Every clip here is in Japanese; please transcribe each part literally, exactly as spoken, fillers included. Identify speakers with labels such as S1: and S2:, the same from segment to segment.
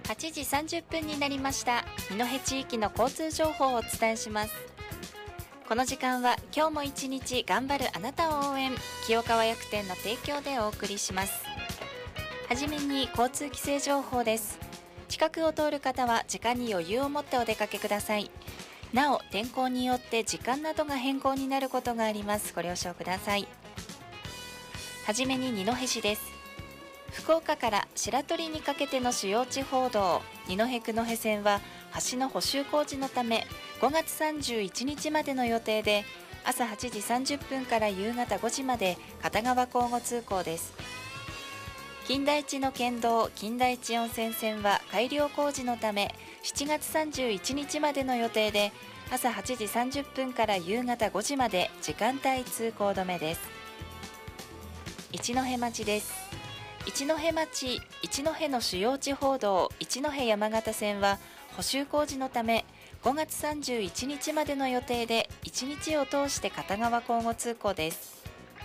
S1: はちじさんじゅっぷんになりました。二戸地域の交通情報をお伝えします。この時間は今日も一日頑張るあなたを応援、清川薬店の提供でお送りします。はじめに交通規制情報です。近くを通る方は時間に余裕を持ってお出かけください。なお、天候によって時間などが変更になることがあります。ご了承ください。はじめに二戸市です。福岡から白鳥にかけての主要地方道二戸九戸線は橋の補修工事のためごがつさんじゅういちにちまでの予定で、朝はちじさんじゅっぷんから夕方ごじまで片側交互通行です。金田一の県道金田一温泉線は改良工事のためしちがつさんじゅういちにちまでの予定で、朝はちじさんじゅっぷんから夕方ごじまで時間帯通行止めです。一戸町です。一戸町一戸の主要地方道一戸山形線は補修工事のためごがつさんじゅういちにちまでの予定でいちにちを通して片側交互通行です。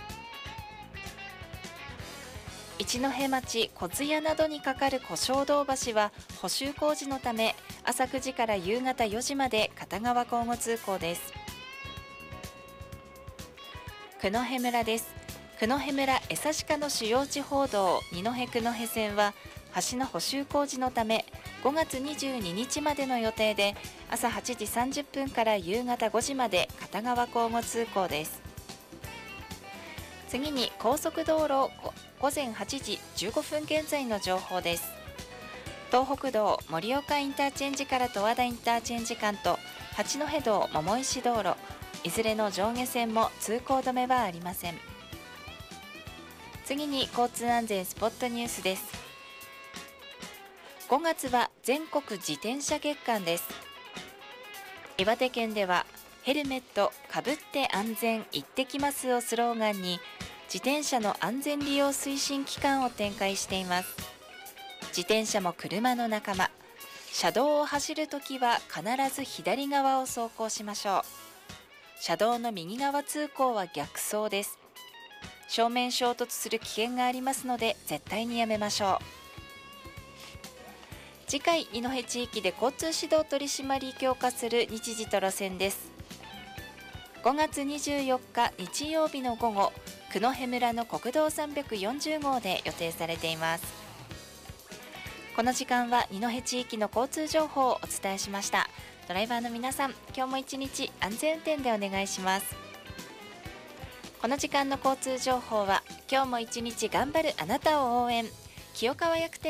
S1: 一戸町小津屋などにかかる小正道橋は補修工事のため朝くじから夕方よじまで片側交互通行です。九戸村です。九戸村江差鹿の主要地方道二戸九戸線は橋の補修工事のためごがつにじゅうににちまでの予定で、朝はちじさんじゅっぷんから夕方ごじまで片側交互通行です。次に高速道路ごぜんはちじじゅうごふん現在の情報です。東北道盛岡インターチェンジから十和田インターチェンジ間と八戸道桃石道路、いずれの上下線も通行止めはありません。次に交通安全スポットニュースです。ごがつは全国自転車月間です。岩手県ではヘルメットかぶって安全行ってきますをスローガンに自転車の安全利用推進機関を展開しています。自転車も車の仲間、車道を走るときは必ず左側を走行しましょう。車道の右側通行は逆走です。正面衝突する危険がありますので絶対にやめましょう。次回二戸地域で交通指導取締強化する日時と路線です。ごがつにじゅうよっか日曜日の午後、九戸村の国道さんびゃくよんじゅうごうで予定されています。この時間は二戸地域の交通情報をお伝えしました。ドライバーの皆さん、今日も一日安全運転でお願いします。この時間の交通情報は今日も一日頑張るあなたを応援、清川薬店